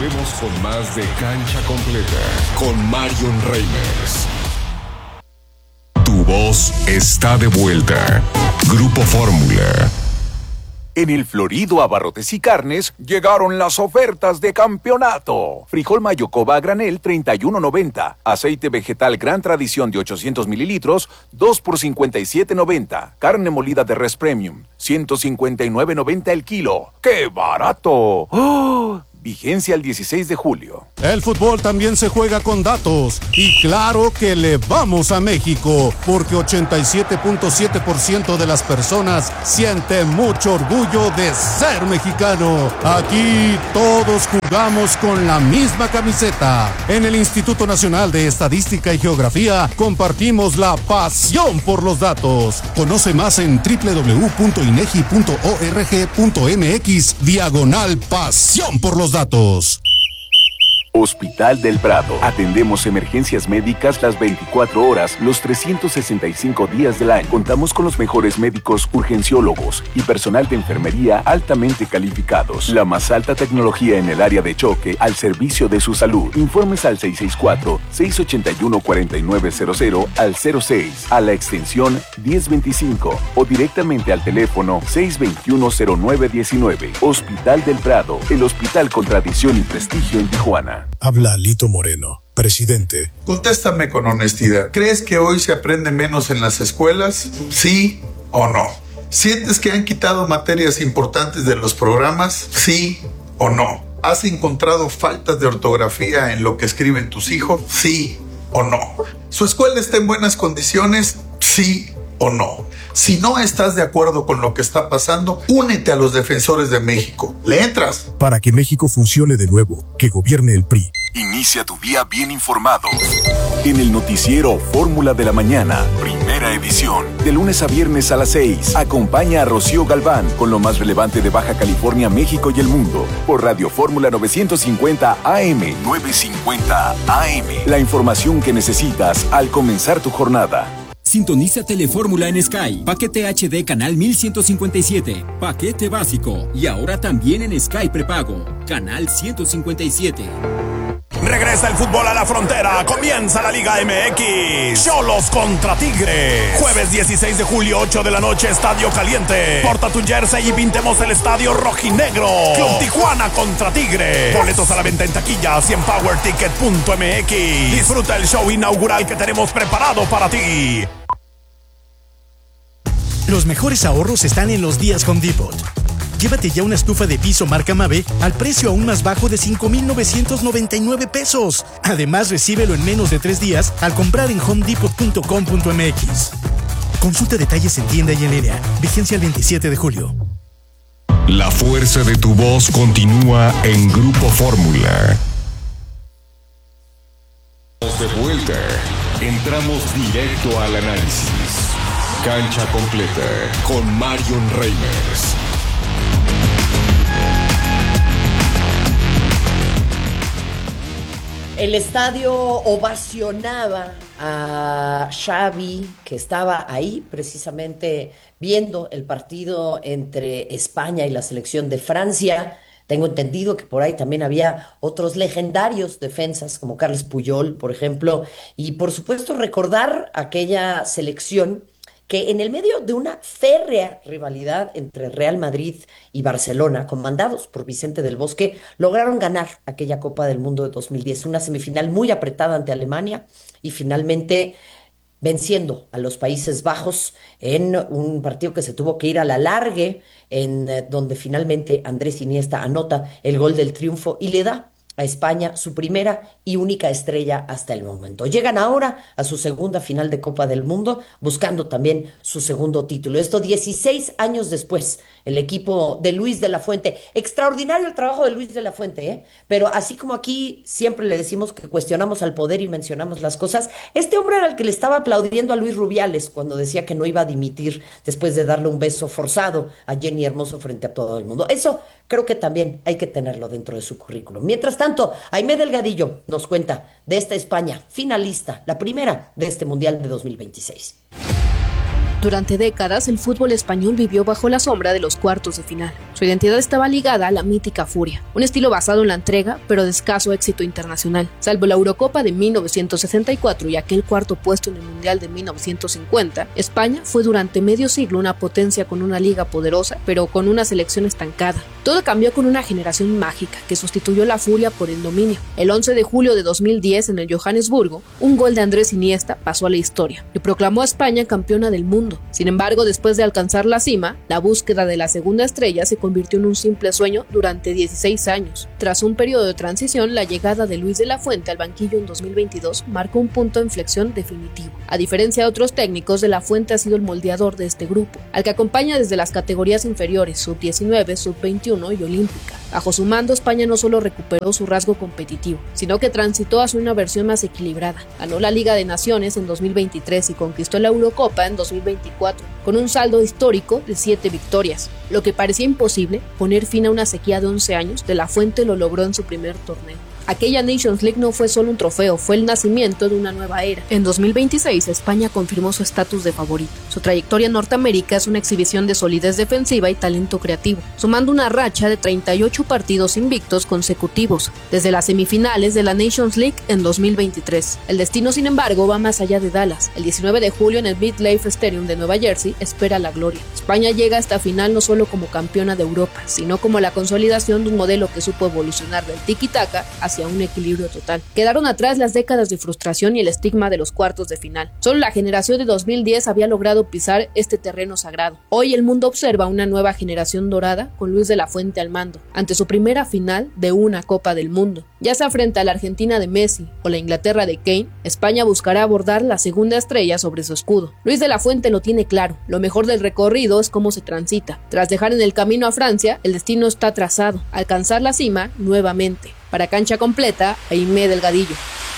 Volvemos con más de Cancha Completa con Marion Reimers. Tu voz está de vuelta. Grupo Fórmula. En el Florido Abarrotes y Carnes llegaron las ofertas de campeonato. Frijol Mayocoba a granel 31.90. Aceite vegetal Gran Tradición de 800 mililitros 2 por 57.90. Carne molida de res premium 159.90 el kilo. ¡Qué barato! ¡Oh! Vigencia el 16 de julio. El fútbol también se juega con datos. Y claro que le vamos a México, porque 87.7% de las personas siente mucho orgullo de ser mexicano. Aquí todos jugamos con la misma camiseta. En el Instituto Nacional de Estadística y Geografía compartimos la pasión por los datos. Conoce más en www.inegi.org.mx/pasión por los datos. Hospital del Prado. Atendemos emergencias médicas las 24 horas, los 365 días del año. Contamos con los mejores médicos urgenciólogos y personal de enfermería altamente calificados. La más alta tecnología en el área de choque al servicio de su salud. Informes al 664-681-4900 al 06, a la extensión 1025 o directamente al teléfono 621-0919. Hospital del Prado, el hospital con tradición y prestigio en Tijuana. Habla Lito Moreno, presidente. Contéstame con honestidad. ¿Crees que hoy se aprende menos en las escuelas? ¿Sí o no? ¿Sientes que han quitado materias importantes de los programas? ¿Sí o no? ¿Has encontrado faltas de ortografía en lo que escriben tus hijos? ¿Sí o no? ¿Su escuela está en buenas condiciones? ¿Sí o no? Si no estás de acuerdo con lo que está pasando, únete a los defensores de México. ¿Le entras? Para que México funcione de nuevo, que gobierne el PRI. Inicia tu día bien informado. En el noticiero Fórmula de la Mañana, primera edición. De lunes a viernes a las 6. Acompaña a Rocío Galván con lo más relevante de Baja California, México y el mundo. Por Radio Fórmula 950 AM. 950 AM. La información que necesitas al comenzar tu jornada. Sintoniza Telefórmula en Sky. Paquete HD canal 1157. Paquete básico. Y ahora también en Sky prepago. Canal 157. Regresa el fútbol a la frontera. Comienza la Liga MX. Xolos contra Tigres. Jueves 16 de julio, 8 de la noche, Estadio Caliente. Porta tu jersey y pintemos el estadio rojinegro. Club Tijuana contra Tigres. Boletos a la venta en taquillas y en powerticket.mx. Disfruta el show inaugural que tenemos preparado para ti. Los mejores ahorros están en los días Home Depot. Llévate ya una estufa de piso marca Mave al precio aún más bajo de $5,999 pesos. Además, recíbelo en menos de 3 días al comprar en homedepot.com.mx. Consulta detalles en tienda y en línea. Vigencia el 27 de julio. La fuerza de tu voz continúa en Grupo Fórmula. De vuelta. Entramos directo al análisis. Cancha completa con Marion Reimers. El estadio ovacionaba a Xavi, que estaba ahí precisamente viendo el partido entre España y la selección de Francia. Tengo entendido que por ahí también había otros legendarios defensas, como Carles Puyol, por ejemplo, y por supuesto recordar aquella selección que en el medio de una férrea rivalidad entre Real Madrid y Barcelona, comandados por Vicente del Bosque, lograron ganar aquella Copa del Mundo de 2010, una semifinal muy apretada ante Alemania y finalmente venciendo a los Países Bajos en un partido que se tuvo que ir a la largue, en donde finalmente Andrés Iniesta anota el gol del triunfo y le da a España su primera y única estrella hasta el momento. Llegan ahora a su segunda final de Copa del Mundo, buscando también su segundo título. Esto 16 años después, el equipo de Luis de la Fuente. Extraordinario el trabajo de Luis de la Fuente, ¿eh? Pero así como aquí siempre le decimos que cuestionamos al poder y mencionamos las cosas, este hombre era el que le estaba aplaudiendo a Luis Rubiales cuando decía que no iba a dimitir después de darle un beso forzado a Jenny Hermoso frente a todo el mundo. Eso creo que también hay que tenerlo dentro de su currículum. Mientras tanto, Aimé Delgadillo nos cuenta de esta España finalista, la primera de este Mundial de 2026. Durante décadas, el fútbol español vivió bajo la sombra de los cuartos de final. Su identidad estaba ligada a la mítica furia, un estilo basado en la entrega, pero de escaso éxito internacional. Salvo la Eurocopa de 1964 y aquel cuarto puesto en el Mundial de 1950, España fue durante medio siglo una potencia con una liga poderosa, pero con una selección estancada. Todo cambió con una generación mágica que sustituyó la furia por el dominio. El 11 de julio de 2010, en el Johannesburgo, un gol de Andrés Iniesta pasó a la historia y proclamó a España campeona del mundo. Sin embargo, después de alcanzar la cima, la búsqueda de la segunda estrella se convirtió en un simple sueño durante 16 años. Tras un periodo de transición, la llegada de Luis de la Fuente al banquillo en 2022 marcó un punto de inflexión definitivo. A diferencia de otros técnicos, de la Fuente ha sido el moldeador de este grupo, al que acompaña desde las categorías inferiores, sub-19, sub-21 y olímpica. Bajo su mando, España no solo recuperó su rasgo competitivo, sino que transitó hacia una versión más equilibrada. Ganó la Liga de Naciones en 2023 y conquistó la Eurocopa en 2024, con un saldo histórico de 7 victorias. Lo que parecía imposible, poner fin a una sequía de 11 años, de la Fuente lo logró en su primer torneo. Aquella Nations League no fue solo un trofeo, fue el nacimiento de una nueva era. En 2026, España confirmó su estatus de favorito. Su trayectoria en Norteamérica es una exhibición de solidez defensiva y talento creativo, sumando una racha de 38 partidos invictos consecutivos, desde las semifinales de la Nations League en 2023. El destino, sin embargo, va más allá de Dallas. El 19 de julio, en el MetLife Stadium de Nueva Jersey, espera la gloria. España llega a esta final no solo como campeona de Europa, sino como la consolidación de un modelo que supo evolucionar del tiki-taka hacia un equilibrio total. Quedaron atrás las décadas de frustración y el estigma de los cuartos de final. Solo la generación de 2010 había logrado pisar este terreno sagrado. Hoy el mundo observa una nueva generación dorada con Luis de la Fuente al mando, ante su primera final de una Copa del Mundo. Ya sea frente a la Argentina de Messi o la Inglaterra de Kane, España buscará abordar la segunda estrella sobre su escudo. Luis de la Fuente lo tiene claro. Lo mejor del recorrido es cómo se transita. Tras dejar en el camino a Francia, el destino está trazado: alcanzar la cima nuevamente. Para Cancha Completa, Aimé Delgadillo.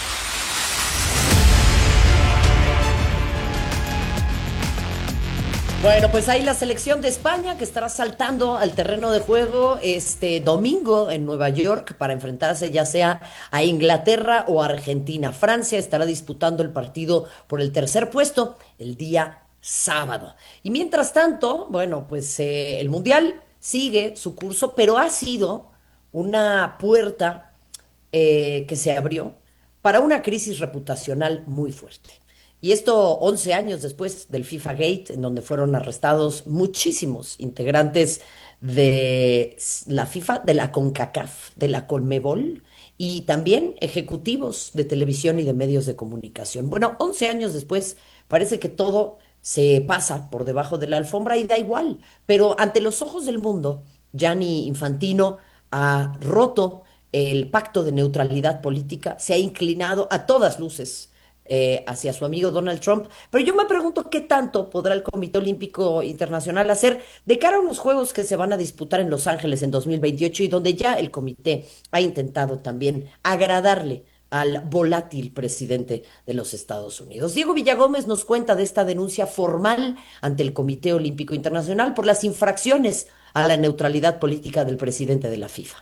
Bueno, pues ahí la selección de España, que estará saltando al terreno de juego este domingo en Nueva York para enfrentarse ya sea a Inglaterra o a Argentina. Francia estará disputando el partido por el tercer puesto el día sábado. Y mientras tanto, bueno, pues el Mundial sigue su curso, pero ha sido una puerta que se abrió para una crisis reputacional muy fuerte. Y esto 11 años después del FIFA Gate, en donde fueron arrestados muchísimos integrantes de la FIFA, de la CONCACAF, de la CONMEBOL y también ejecutivos de televisión y de medios de comunicación. Bueno, 11 años después parece que todo se pasa por debajo de la alfombra y da igual, pero ante los ojos del mundo, Gianni Infantino ha roto el pacto de neutralidad política, se ha inclinado a todas luces hacia su amigo Donald Trump. Pero yo me pregunto qué tanto podrá el Comité Olímpico Internacional hacer de cara a unos Juegos que se van a disputar en Los Ángeles en 2028 y donde ya el comité ha intentado también agradarle al volátil presidente de los Estados Unidos. Diego Villagómez nos cuenta de esta denuncia formal ante el Comité Olímpico Internacional por las infracciones a la neutralidad política del presidente de la FIFA.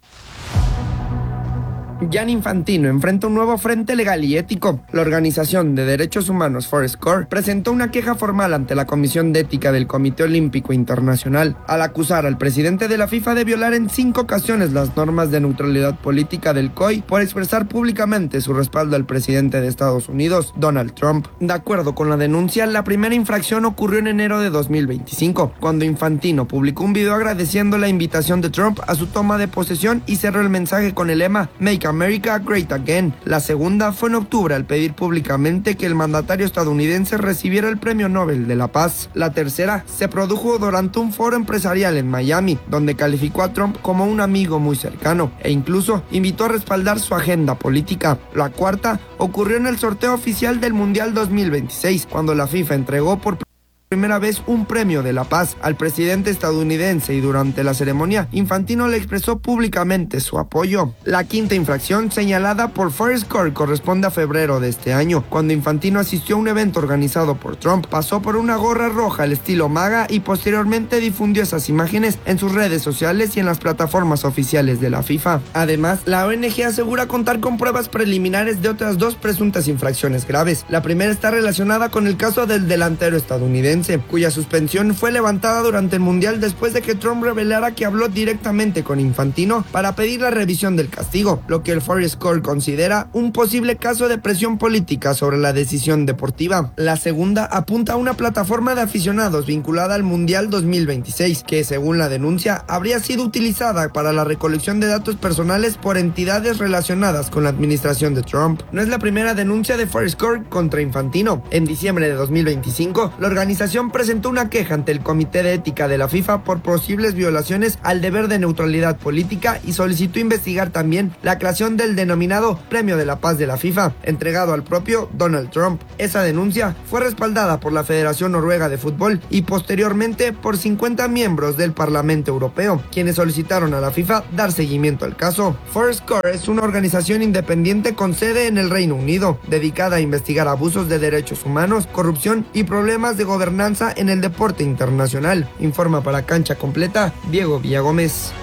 Gianni Infantino enfrenta un nuevo frente legal y ético. La organización de derechos humanos Foursquare presentó una queja formal ante la Comisión de Ética del Comité Olímpico Internacional al acusar al presidente de la FIFA de violar en 5 ocasiones las normas de neutralidad política del COI por expresar públicamente su respaldo al presidente de Estados Unidos, Donald Trump. De acuerdo con la denuncia, la primera infracción ocurrió en enero de 2025, cuando Infantino publicó un video agradeciendo la invitación de Trump a su toma de posesión y cerró el mensaje con el lema Make America Great Again. La segunda fue en octubre al pedir públicamente que el mandatario estadounidense recibiera el Premio Nobel de la Paz. La tercera se produjo durante un foro empresarial en Miami, donde calificó a Trump como un amigo muy cercano e incluso invitó a respaldar su agenda política. La cuarta ocurrió en el sorteo oficial del Mundial 2026, cuando la FIFA entregó por primera vez un premio de la paz al presidente estadounidense y durante la ceremonia Infantino le expresó públicamente su apoyo. La quinta infracción señalada por Foursquare corresponde a febrero de este año, cuando Infantino asistió a un evento organizado por Trump, pasó por una gorra roja al estilo MAGA y posteriormente difundió esas imágenes en sus redes sociales y en las plataformas oficiales de la FIFA. Además, la ONG asegura contar con pruebas preliminares de otras 2 presuntas infracciones graves. La primera está relacionada con el caso del delantero estadounidense, estadounidense, cuya suspensión fue levantada durante el Mundial después de que Trump revelara que habló directamente con Infantino para pedir la revisión del castigo, lo que el Forrescore considera un posible caso de presión política sobre la decisión deportiva. La segunda apunta a una plataforma de aficionados vinculada al Mundial 2026, que según la denuncia habría sido utilizada para la recolección de datos personales por entidades relacionadas con la administración de Trump. No es la primera denuncia de Forrescore contra Infantino. En diciembre de 2025, la organización presentó una queja ante el Comité de Ética de la FIFA por posibles violaciones al deber de neutralidad política y solicitó investigar también la creación del denominado Premio de la Paz de la FIFA, entregado al propio Donald Trump. Esa denuncia fue respaldada por la Federación Noruega de Fútbol y posteriormente por 50 miembros del Parlamento Europeo, quienes solicitaron a la FIFA dar seguimiento al caso. Forrescore es una organización independiente con sede en el Reino Unido, dedicada a investigar abusos de derechos humanos, corrupción y problemas de gobernanza en el deporte internacional. Informa para Cancha Completa, Diego Villagómez.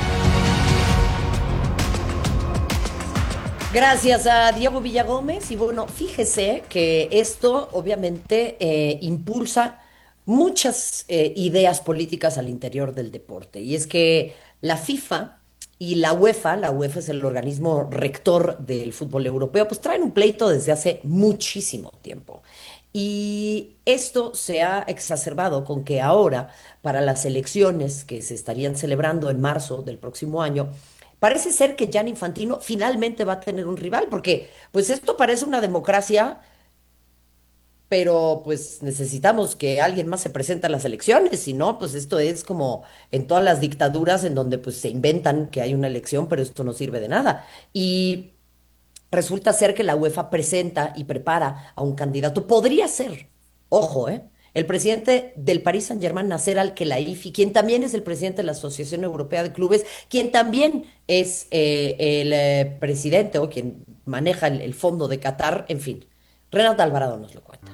Gracias a Diego Villagómez. Y bueno, fíjese que esto obviamente impulsa muchas ideas políticas al interior del deporte. Y es que la FIFA y la UEFA es el organismo rector del fútbol europeo, pues traen un pleito desde hace muchísimo tiempo. Y esto se ha exacerbado con que ahora, para las elecciones que se estarían celebrando en marzo del próximo año, parece ser que Gianni Infantino finalmente va a tener un rival, porque pues esto parece una democracia, pero pues necesitamos que alguien más se presente a las elecciones, si no, pues esto es como en todas las dictaduras en donde pues se inventan que hay una elección, pero esto no sirve de nada. Y resulta ser que la UEFA presenta y prepara a un candidato. Podría ser, ojo, el presidente del Paris Saint-Germain, Nasser Al-Khelaifi, quien también es el presidente de la Asociación Europea de Clubes, quien también es el presidente o quien maneja el fondo de Qatar, en fin. Renata Alvarado nos lo cuenta.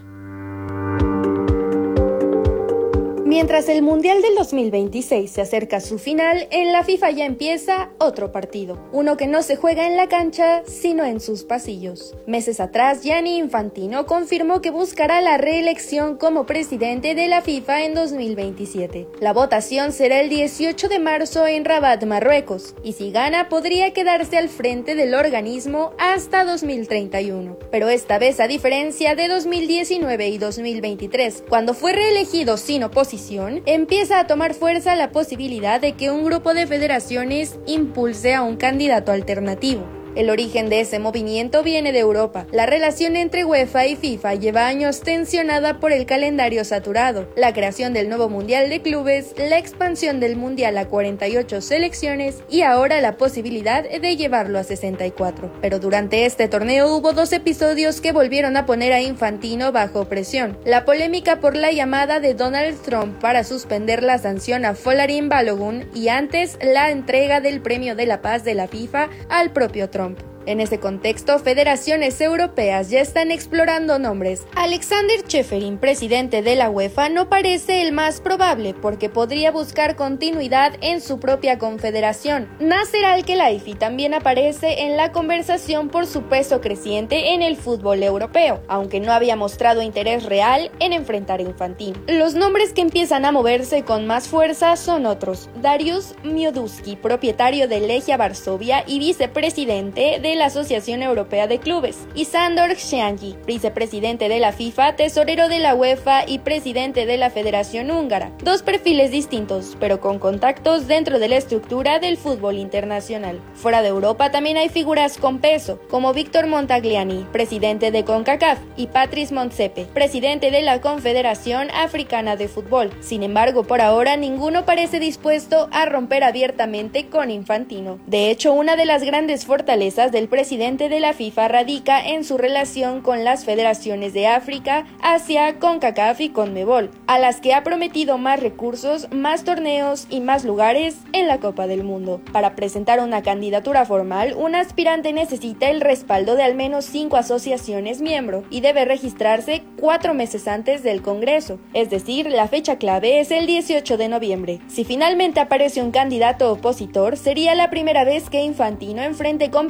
Mientras el Mundial del 2026 se acerca a su final, en la FIFA ya empieza otro partido. Uno que no se juega en la cancha, sino en sus pasillos. Meses atrás, Gianni Infantino confirmó que buscará la reelección como presidente de la FIFA en 2027. La votación será el 18 de marzo en Rabat, Marruecos, y si gana podría quedarse al frente del organismo hasta 2031. Pero esta vez, a diferencia de 2019 y 2023, cuando fue reelegido sin oposición, empieza a tomar fuerza la posibilidad de que un grupo de federaciones impulse a un candidato alternativo. El origen de ese movimiento viene de Europa. La relación entre UEFA y FIFA lleva años tensionada por el calendario saturado, la creación del nuevo Mundial de Clubes, la expansión del Mundial a 48 selecciones y ahora la posibilidad de llevarlo a 64. Pero durante este torneo hubo dos episodios que volvieron a poner a Infantino bajo presión. La polémica por la llamada de Donald Trump para suspender la sanción a Folarin Balogun y antes la entrega del Premio de la Paz de la FIFA al propio Trump. En ese contexto, federaciones europeas ya están explorando nombres. Alexander Čeferin, presidente de la UEFA, no parece el más probable porque podría buscar continuidad en su propia confederación. Nasser Al-Khelaifi también aparece en la conversación por su peso creciente en el fútbol europeo, aunque no había mostrado interés real en enfrentar a Infantino. Los nombres que empiezan a moverse con más fuerza son otros. Dariusz Mioduski, propietario de Legia Varsovia y vicepresidente de la Asociación Europea de Clubes, y Sándor Ksányi, vicepresidente de la FIFA, tesorero de la UEFA y presidente de la Federación Húngara. Dos perfiles distintos, pero con contactos dentro de la estructura del fútbol internacional. Fuera de Europa también hay figuras con peso, como Víctor Montagliani, presidente de CONCACAF, y Patrice Motsepe, presidente de la Confederación Africana de Fútbol. Sin embargo, por ahora ninguno parece dispuesto a romper abiertamente con Infantino. De hecho, una de las grandes fortalezas del presidente de la FIFA radica en su relación con las federaciones de África, Asia, CONCACAF y CONMEBOL, a las que ha prometido más recursos, más torneos y más lugares en la Copa del Mundo. Para presentar una candidatura formal, un aspirante necesita el respaldo de al menos 5 asociaciones miembro y debe registrarse 4 meses antes del Congreso, es decir, la fecha clave es el 18 de noviembre. Si finalmente aparece un candidato opositor, sería la primera vez que Infantino enfrente competencia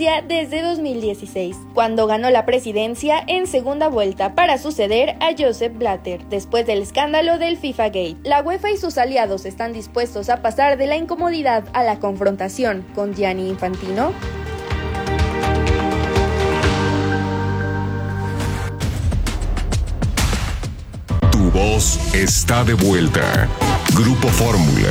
presidencia desde 2016, cuando ganó la presidencia en segunda vuelta para suceder a Joseph Blatter, después del escándalo del FIFA Gate. La UEFA y sus aliados están dispuestos a pasar de la incomodidad a la confrontación con Gianni Infantino. Tu voz está de vuelta. Grupo Fórmula.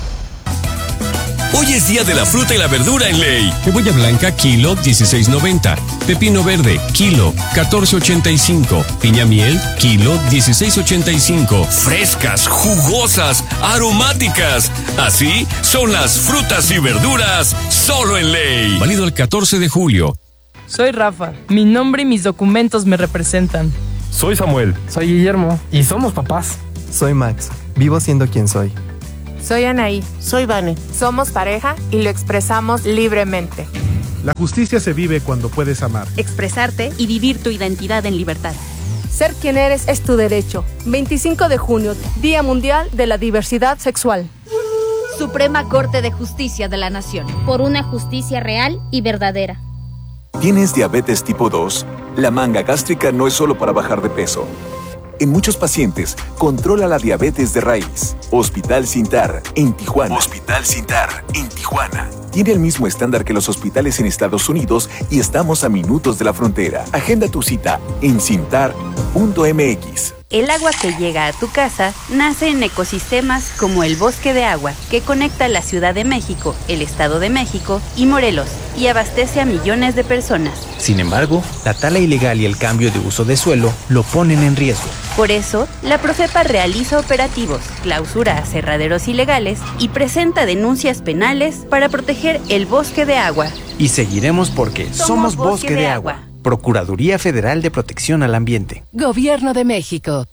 Hoy es día de la fruta y la verdura en Ley. Cebolla blanca, kilo, 16.90. Pepino verde, kilo, 14.85. Piña miel, kilo, 16.85. Frescas, jugosas, aromáticas. Así son las frutas y verduras solo en Ley. Válido el 14 de julio. Soy Rafa. Mi nombre y mis documentos me representan. Soy Samuel. Soy Guillermo. Y somos papás. Soy Max. Vivo siendo quien soy. Soy Anaí. Soy Vane. Somos pareja y lo expresamos libremente. La justicia se vive cuando puedes amar, expresarte y vivir tu identidad en libertad. Ser quien eres es tu derecho. 25 de junio, Día Mundial de la Diversidad Sexual. Suprema Corte de Justicia de la Nación. Por una justicia real y verdadera. ¿Tienes diabetes tipo 2? La manga gástrica no es solo para bajar de peso. En muchos pacientes, controla la diabetes de raíz. Hospital Sintar, en Tijuana. Hospital Sintar, en Tijuana. Tiene el mismo estándar que los hospitales en Estados Unidos y estamos a minutos de la frontera. Agenda tu cita en sintar.mx. El agua que llega a tu casa nace en ecosistemas como el Bosque de Agua, que conecta la Ciudad de México, el Estado de México y Morelos, y abastece a millones de personas. Sin embargo, la tala ilegal y el cambio de uso de suelo lo ponen en riesgo. Por eso, la Profepa realiza operativos, clausura aserraderos ilegales y presenta denuncias penales para proteger el Bosque de Agua. Y seguiremos porque somos Bosque de Agua. Procuraduría Federal de Protección al Ambiente. Gobierno de México.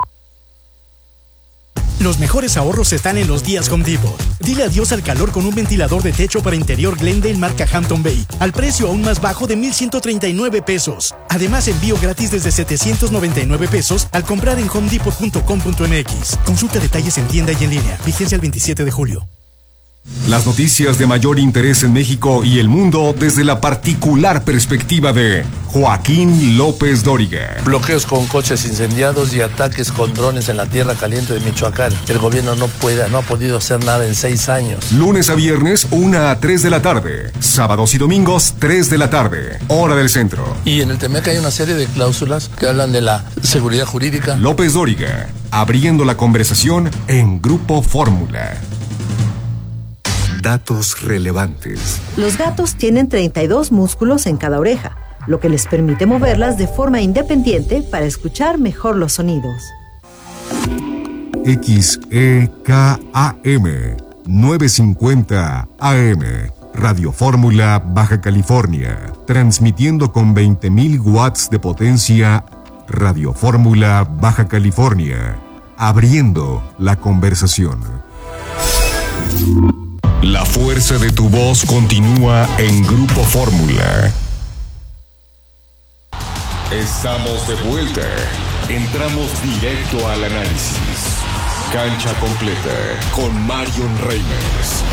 Los mejores ahorros están en los días Home Depot. Dile adiós al calor con un ventilador de techo para interior Glendale marca Hampton Bay, al precio aún más bajo de $1,139. Además, envío gratis desde $799 al comprar en homedepot.com.mx. Consulta detalles en tienda y en línea. Vigencia el 27 de julio. Las noticias de mayor interés en México y el mundo desde la particular perspectiva de Joaquín López Dóriga. Bloqueos con coches incendiados y ataques con drones en la tierra caliente de Michoacán. El gobierno no ha podido hacer nada en 6 años. Lunes a viernes, 1 a 3 de la tarde. Sábados y domingos, 3 de la tarde. Hora del centro. Y en el TEMEC hay una serie de cláusulas que hablan de la seguridad jurídica. López Dóriga, abriendo la conversación en Grupo Fórmula. Datos relevantes. Los gatos tienen 32 músculos en cada oreja, lo que les permite moverlas de forma independiente para escuchar mejor los sonidos. XEKAM 950 AM Radio Fórmula, Baja California, transmitiendo con 20.000 watts de potencia. Radio Fórmula, Baja California, abriendo la conversación. La fuerza de tu voz continúa en Grupo Fórmula. Estamos de vuelta. Entramos directo al análisis. Cancha completa con Marion Reimers.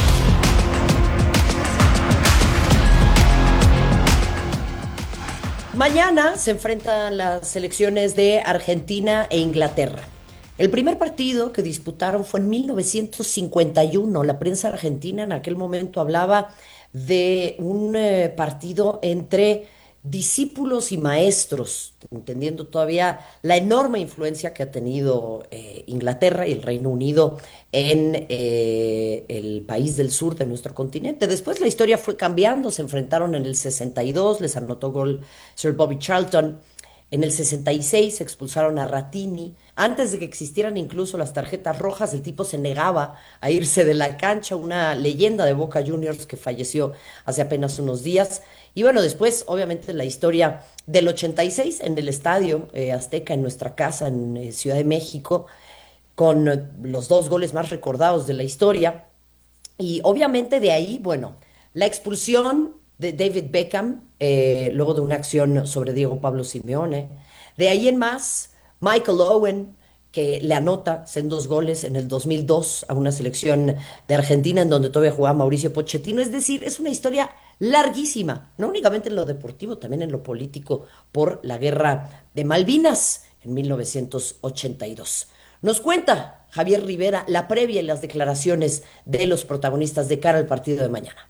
Mañana se enfrentan las selecciones de Argentina e Inglaterra. El primer partido que disputaron fue en 1951. La prensa argentina en aquel momento hablaba de un partido entre discípulos y maestros, entendiendo todavía la enorme influencia que ha tenido Inglaterra y el Reino Unido en el país del sur de nuestro continente. Después la historia fue cambiando, se enfrentaron en el 62, les anotó gol Sir Bobby Charlton. En el 66 expulsaron a Ratini. Antes de que existieran incluso las tarjetas rojas, el tipo se negaba a irse de la cancha, una leyenda de Boca Juniors que falleció hace apenas unos días. Y bueno, después, obviamente, la historia del 86 en el Estadio Azteca, en nuestra casa, en Ciudad de México, con los 2 goles más recordados de la historia. Y obviamente de ahí, bueno, la expulsión de David Beckham, luego de una acción sobre Diego Pablo Simeone. De ahí en más, Michael Owen, que le anota sendos goles en el 2002 a una selección de Argentina en donde todavía jugaba Mauricio Pochettino. Es decir, es una historia larguísima, no únicamente en lo deportivo, también en lo político, por la guerra de Malvinas en 1982. Nos cuenta Javier Rivera la previa y las declaraciones de los protagonistas de cara al partido de mañana.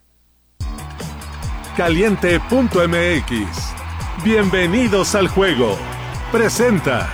Caliente.mx. Bienvenidos al juego. Presenta.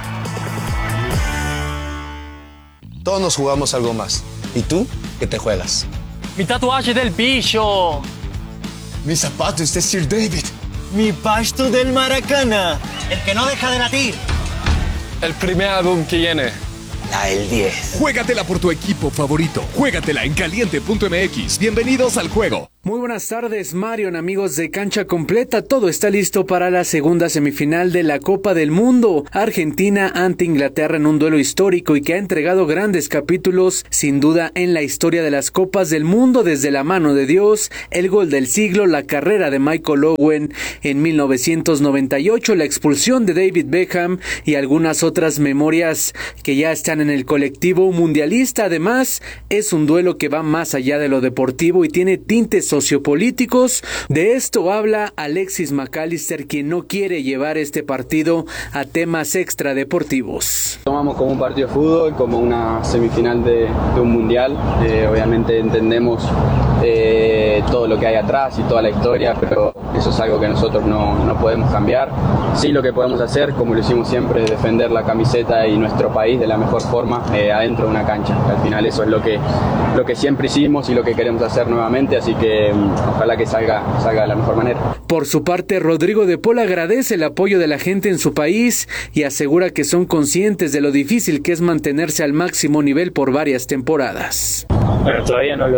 Todos nos jugamos algo más. ¿Y tú? ¿Qué te juegas? Mi tatuaje del pillo. Mi zapato es de Sir David. Mi pasto del Maracana. El que no deja de latir. El primer álbum que viene. El 10. Juégatela por tu equipo favorito. Juégatela en Caliente.mx. Bienvenidos al juego. Muy buenas tardes, Marion, amigos de Cancha Completa. Todo está listo para la segunda semifinal de la Copa del Mundo. Argentina ante Inglaterra en un duelo histórico y que ha entregado grandes capítulos, sin duda, en la historia de las Copas del Mundo, desde la mano de Dios, el gol del siglo, la carrera de Michael Owen en 1998, la expulsión de David Beckham y algunas otras memorias que ya están en el colectivo mundialista. Además, es un duelo que va más allá de lo deportivo y tiene tintes sociopolíticos. De esto habla Alexis McAllister, quien no quiere llevar este partido a temas extradeportivos. Tomamos como un partido de fútbol, como una semifinal de un mundial. Obviamente entendemos todo lo que hay atrás y toda la historia, pero eso es algo que nosotros no podemos cambiar. Sí, lo que podemos hacer, como lo hicimos siempre, es defender la camiseta y nuestro país de la mejor forma adentro de una cancha. Al final eso es lo que siempre hicimos y lo que queremos hacer nuevamente, así que ojalá que salga de la mejor manera. Por su parte, Rodrigo de Paul agradece el apoyo de la gente en su país y asegura que son conscientes de lo difícil que es mantenerse al máximo nivel por varias temporadas. Bueno, todavía no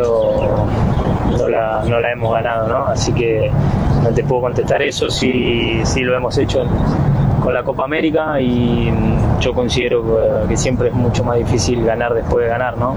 la hemos ganado, ¿no? Así que no te puedo contestar eso. Sí lo hemos hecho con la Copa América y yo considero que siempre es mucho más difícil ganar después de ganar, ¿no?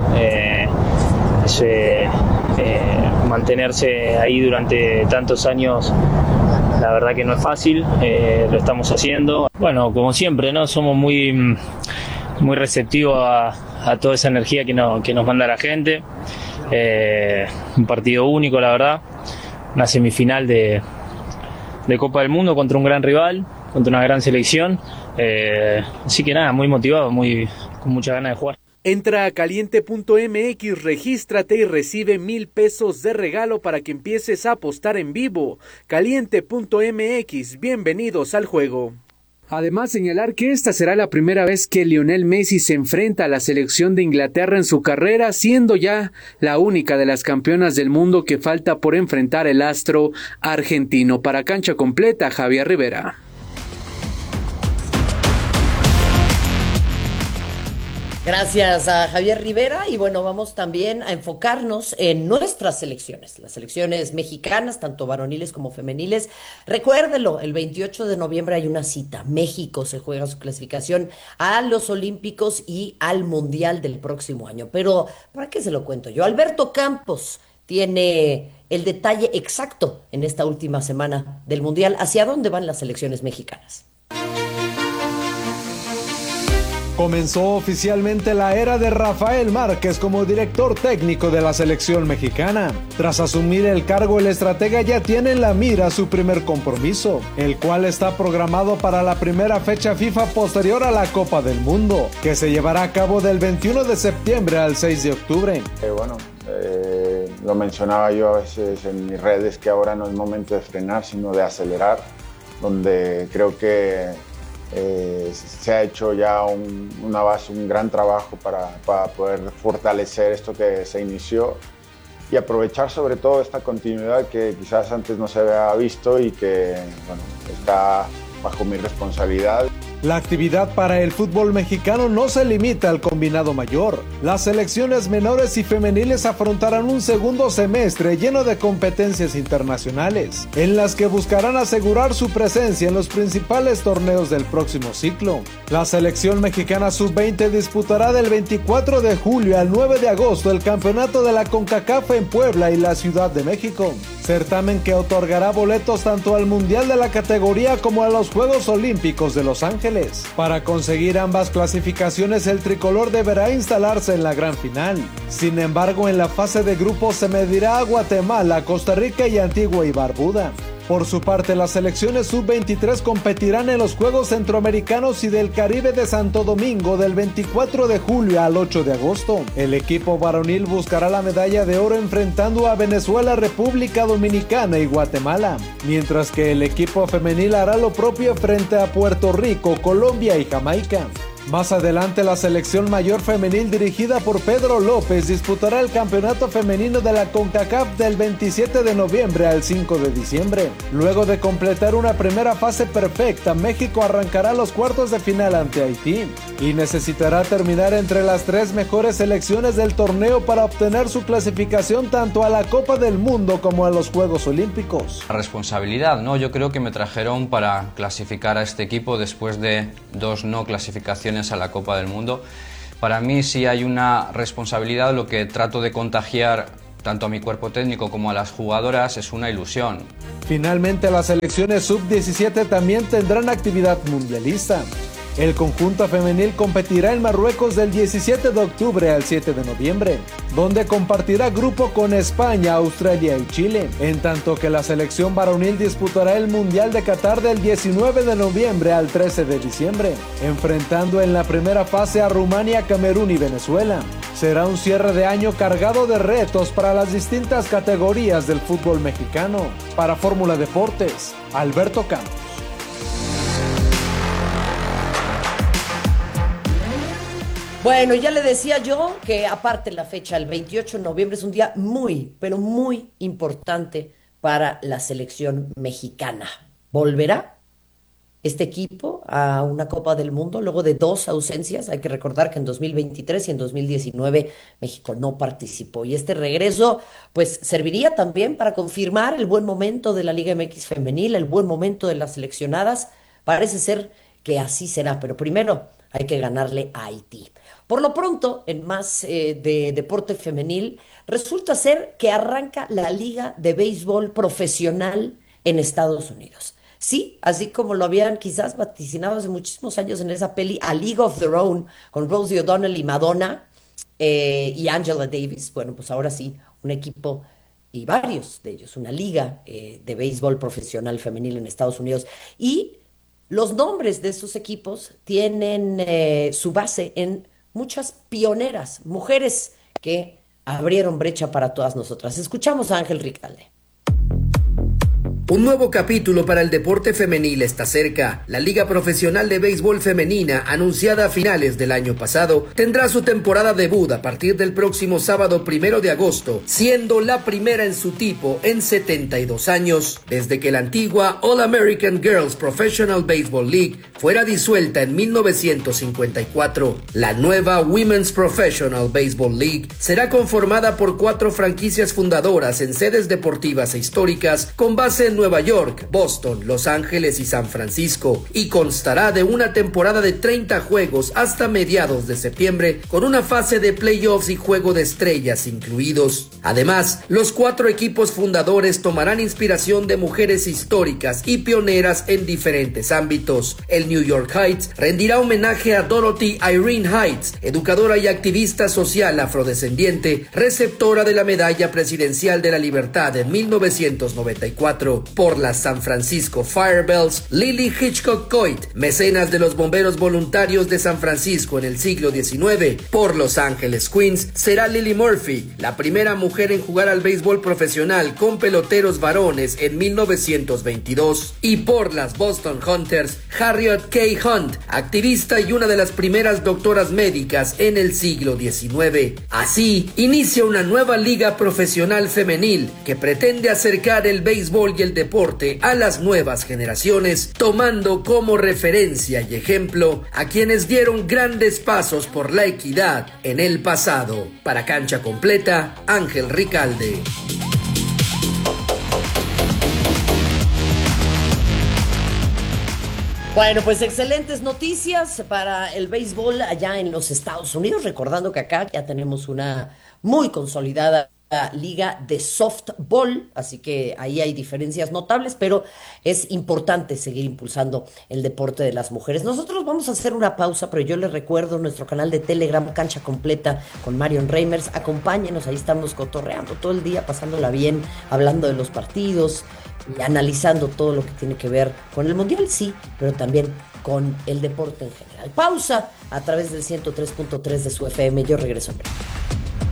Mantenerse ahí durante tantos años, la verdad que no es fácil, lo estamos haciendo. Bueno, como siempre, ¿no? Somos muy receptivos a toda esa energía que nos manda la gente. Un partido único, la verdad, una semifinal de Copa del Mundo contra un gran rival, contra una gran selección, así que nada, muy motivado, con muchas ganas de jugar. Entra a Caliente.mx, regístrate y recibe $1,000 de regalo para que empieces a apostar en vivo. Caliente.mx, bienvenidos al juego. Además, señalar que esta será la primera vez que Lionel Messi se enfrenta a la selección de Inglaterra en su carrera, siendo ya la única de las campeonas del mundo que falta por enfrentar el astro argentino. Para Cancha Completa, Javier Rivera. Gracias a Javier Rivera y bueno, vamos también a enfocarnos en nuestras selecciones, las selecciones mexicanas, tanto varoniles como femeniles. Recuérdelo, el 28 de noviembre hay una cita. México se juega su clasificación a los Olímpicos y al Mundial del próximo año. Pero, ¿para qué se lo cuento yo? Alberto Campos tiene el detalle exacto en esta última semana del Mundial. ¿Hacia dónde van las selecciones mexicanas? Comenzó oficialmente la era de Rafael Márquez como director técnico de la selección mexicana. Tras asumir el cargo, el estratega ya tiene en la mira su primer compromiso, el cual está programado para la primera fecha FIFA posterior a la Copa del Mundo, que se llevará a cabo del 21 de septiembre al 6 de octubre. Lo mencionaba yo a veces en mis redes, que ahora no es momento de frenar, sino de acelerar, donde creo que se ha hecho ya un gran trabajo para poder fortalecer esto que se inició y aprovechar sobre todo esta continuidad que quizás antes no se había visto y que está bajo mi responsabilidad. La actividad para el fútbol mexicano no se limita al combinado mayor. Las selecciones menores y femeniles afrontarán un segundo semestre lleno de competencias internacionales, en las que buscarán asegurar su presencia en los principales torneos del próximo ciclo. La selección mexicana sub-20 disputará del 24 de julio al 9 de agosto el campeonato de la CONCACAF en Puebla y la Ciudad de México, certamen que otorgará boletos tanto al Mundial de la categoría como a los Juegos Olímpicos de Los Ángeles. Ángeles. Para conseguir ambas clasificaciones, el tricolor deberá instalarse en la gran final. Sin embargo, en la fase de grupos se medirá a Guatemala, Costa Rica y Antigua y Barbuda. Por su parte, las selecciones sub-23 competirán en los Juegos Centroamericanos y del Caribe de Santo Domingo del 24 de julio al 8 de agosto. El equipo varonil buscará la medalla de oro enfrentando a Venezuela, República Dominicana y Guatemala, mientras que el equipo femenil hará lo propio frente a Puerto Rico, Colombia y Jamaica. Más adelante, la selección mayor femenil dirigida por Pedro López disputará el campeonato femenino de la CONCACAF del 27 de noviembre al 5 de diciembre. Luego de completar una primera fase perfecta, México arrancará los cuartos de final ante Haití y necesitará terminar entre las 3 mejores selecciones del torneo para obtener su clasificación tanto a la Copa del Mundo como a los Juegos Olímpicos. Responsabilidad, ¿no? Yo creo que me trajeron para clasificar a este equipo después de 2 no clasificaciones a la Copa del Mundo. Para mí sí hay una responsabilidad, lo que trato de contagiar tanto a mi cuerpo técnico como a las jugadoras es una ilusión. Finalmente, las selecciones sub-17 también tendrán actividad mundialista. El conjunto femenil competirá en Marruecos del 17 de octubre al 7 de noviembre, donde compartirá grupo con España, Australia y Chile, en tanto que la selección varonil disputará el Mundial de Qatar del 19 de noviembre al 13 de diciembre, enfrentando en la primera fase a Rumania, Camerún y Venezuela. Será un cierre de año cargado de retos para las distintas categorías del fútbol mexicano. Para Fórmula Deportes, Alberto Campos. Bueno, ya le decía yo que aparte la fecha, el 28 de noviembre, es un día muy, pero muy importante para la selección mexicana. ¿Volverá este equipo a una Copa del Mundo luego de 2 ausencias? Hay que recordar que en 2023 y en 2019 México no participó. Y este regreso, pues, serviría también para confirmar el buen momento de la Liga MX femenil, el buen momento de las seleccionadas. Parece ser que así será, pero primero hay que ganarle a Haití. Por lo pronto, en más de deporte femenil, resulta ser que arranca la Liga de Béisbol Profesional en Estados Unidos. Sí, así como lo habían quizás vaticinado hace muchísimos años en esa peli A League of Their Own, con Rosie O'Donnell y Madonna y Angela Davis. Bueno, pues ahora sí, un equipo y varios de ellos, una liga de béisbol profesional femenil en Estados Unidos. Y los nombres de esos equipos tienen su base en muchas pioneras, mujeres que abrieron brecha para todas nosotras. Escuchamos a Ángel Ricalde. Un nuevo capítulo para el deporte femenil está cerca. La Liga Profesional de Béisbol Femenina, anunciada a finales del año pasado, tendrá su temporada debut a partir del próximo sábado 1 de agosto, siendo la primera en su tipo en 72 años, desde que la antigua All-American Girls Professional Baseball League fuera disuelta en 1954. La nueva Women's Professional Baseball League será conformada por 4 franquicias fundadoras en sedes deportivas e históricas con base en Nueva York, Boston, Los Ángeles y San Francisco, y constará de una temporada de 30 juegos hasta mediados de septiembre, con una fase de playoffs y juego de estrellas incluidos. Además, los 4 equipos fundadores tomarán inspiración de mujeres históricas y pioneras en diferentes ámbitos. El New York Heights rendirá homenaje a Dorothy Irene Heights, educadora y activista social afrodescendiente, receptora de la Medalla Presidencial de la Libertad en 1994. Por las San Francisco Firebells, Lily Hitchcock Coit, mecenas de los bomberos voluntarios de San Francisco en el siglo XIX. Por Los Ángeles Queens será Lily Murphy, la primera mujer en jugar al béisbol profesional con peloteros varones en 1922. Y por las Boston Hunters, Harriet K. Hunt, activista y una de las primeras doctoras médicas en el siglo XIX. Así, inicia una nueva liga profesional femenil que pretende acercar el béisbol y el deporte a las nuevas generaciones, tomando como referencia y ejemplo a quienes dieron grandes pasos por la equidad en el pasado. Para Cancha Completa, Ángel Ricalde. Bueno, pues excelentes noticias para el béisbol allá en los Estados Unidos, recordando que acá ya tenemos una muy consolidada liga de softball, así que ahí hay diferencias notables, pero es importante seguir impulsando el deporte de las mujeres. Nosotros vamos a hacer una pausa, pero yo les recuerdo nuestro canal de Telegram, Cancha Completa con Marion Reimers. Acompáñenos, ahí estamos cotorreando todo el día, pasándola bien, hablando de los partidos y analizando todo lo que tiene que ver con el Mundial, sí, pero también con el deporte en general. Pausa a través del 103.3 de su FM. Yo regreso en breve.